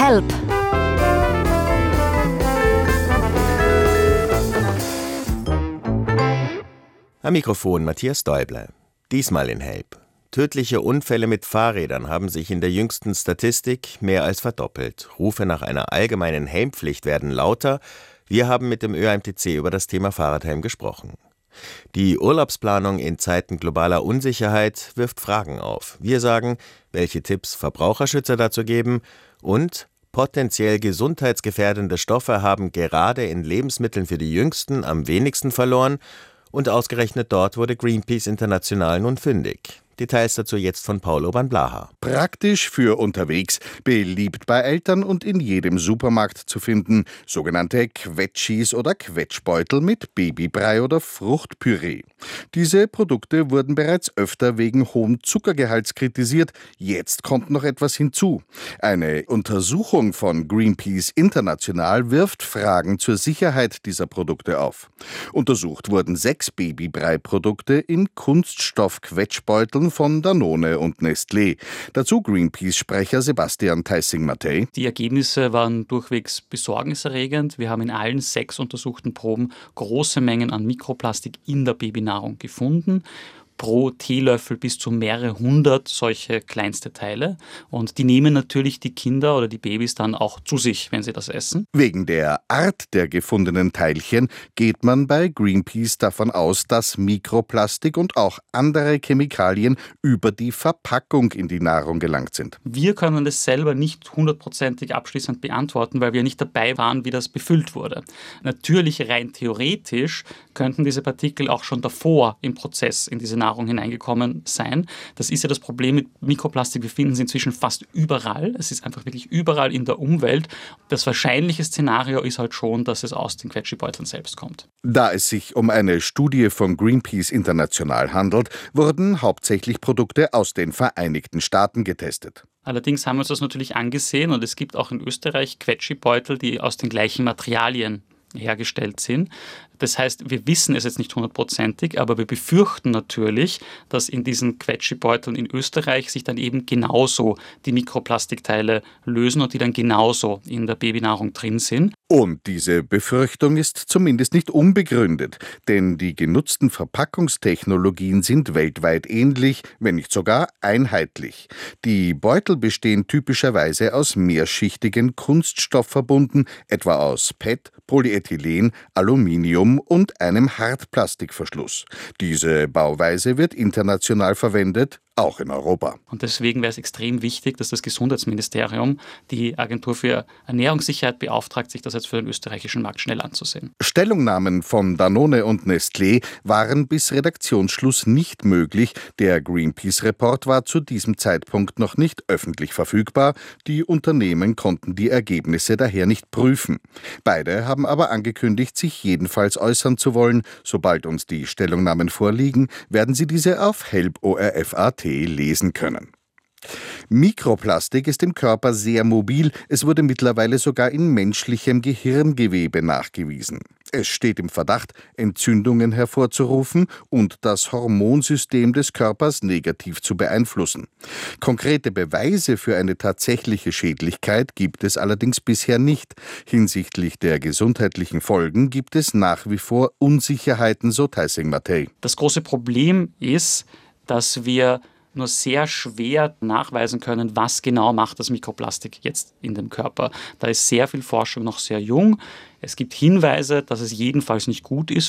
Help! Am Mikrofon Matthias Däubler. Diesmal in Help. Tödliche Unfälle mit Fahrrädern haben sich in der jüngsten Statistik mehr als verdoppelt. Rufe nach einer allgemeinen Helmpflicht werden lauter. Wir haben mit dem ÖAMTC über das Thema Fahrradhelm gesprochen. Die Urlaubsplanung in Zeiten globaler Unsicherheit wirft Fragen auf. Wir sagen, welche Tipps Verbraucherschützer dazu geben und potenziell gesundheitsgefährdende Stoffe haben gerade in Lebensmitteln für die Jüngsten am wenigsten verloren und ausgerechnet dort wurde Greenpeace International nun fündig. Details dazu jetzt von Paul Urban-Blaha. Praktisch für unterwegs, beliebt bei Eltern und in jedem Supermarkt zu finden. Sogenannte Quetschis oder Quetschbeutel mit Babybrei oder Fruchtpüree. Diese Produkte wurden bereits öfter wegen hohen Zuckergehalts kritisiert. Jetzt kommt noch etwas hinzu. Eine Untersuchung von Greenpeace International wirft Fragen zur Sicherheit dieser Produkte auf. Untersucht wurden 6 Babybrei-Produkte in Kunststoff-Quetschbeuteln von Danone und Nestlé. Dazu Greenpeace-Sprecher Sebastian Teissing-Matthey. Die Ergebnisse waren durchwegs besorgniserregend. Wir haben in allen 6 untersuchten Proben große Mengen an Mikroplastik in der Babynahrung gefunden. Pro Teelöffel bis zu mehrere hundert solche kleinste Teile. Und die nehmen natürlich die Kinder oder die Babys dann auch zu sich, wenn sie das essen. Wegen der Art der gefundenen Teilchen geht man bei Greenpeace davon aus, dass Mikroplastik und auch andere Chemikalien über die Verpackung in die Nahrung gelangt sind. Wir können das selber nicht hundertprozentig abschließend beantworten, weil wir nicht dabei waren, wie das befüllt wurde. Natürlich rein theoretisch könnten diese Partikel auch schon davor im Prozess in diese Nahrung hineingekommen sein. Das ist ja das Problem mit Mikroplastik. Wir finden es inzwischen fast überall. Es ist einfach wirklich überall in der Umwelt. Das wahrscheinliche Szenario ist halt schon, dass es aus den Quetschibeuteln selbst kommt. Da es sich um eine Studie von Greenpeace International handelt, wurden hauptsächlich Produkte aus den Vereinigten Staaten getestet. Allerdings haben wir uns das natürlich angesehen und es gibt auch in Österreich Quetschibeutel, die aus den gleichen Materialien hergestellt sind. Das heißt, wir wissen es jetzt nicht hundertprozentig, aber wir befürchten natürlich, dass in diesen Quetschibeuteln in Österreich sich dann eben genauso die Mikroplastikteile lösen und die dann genauso in der Babynahrung drin sind. Und diese Befürchtung ist zumindest nicht unbegründet, denn die genutzten Verpackungstechnologien sind weltweit ähnlich, wenn nicht sogar einheitlich. Die Beutel bestehen typischerweise aus mehrschichtigen Kunststoffverbunden, etwa aus PET, Polyethylen, Aluminium und einem Hartplastikverschluss. Diese Bauweise wird international verwendet, auch in Europa. Und deswegen wäre es extrem wichtig, dass das Gesundheitsministerium die Agentur für Ernährungssicherheit beauftragt, sich das jetzt für den österreichischen Markt schnell anzusehen. Stellungnahmen von Danone und Nestlé waren bis Redaktionsschluss nicht möglich. Der Greenpeace-Report war zu diesem Zeitpunkt noch nicht öffentlich verfügbar. Die Unternehmen konnten die Ergebnisse daher nicht prüfen. Beide haben aber angekündigt, sich jedenfalls äußern zu wollen. Sobald uns die Stellungnahmen vorliegen, werden Sie diese auf help.orf.at lesen können. Mikroplastik ist im Körper sehr mobil. Es wurde mittlerweile sogar in menschlichem Gehirngewebe nachgewiesen. Es steht im Verdacht, Entzündungen hervorzurufen und das Hormonsystem des Körpers negativ zu beeinflussen. Konkrete Beweise für eine tatsächliche Schädlichkeit gibt es allerdings bisher nicht. Hinsichtlich der gesundheitlichen Folgen gibt es nach wie vor Unsicherheiten, so Teissing-Matthey. Das große Problem ist, dass wir nur sehr schwer nachweisen können, was genau macht das Mikroplastik jetzt in dem Körper. Da ist sehr viel Forschung noch sehr jung. Es gibt Hinweise, dass es jedenfalls nicht gut ist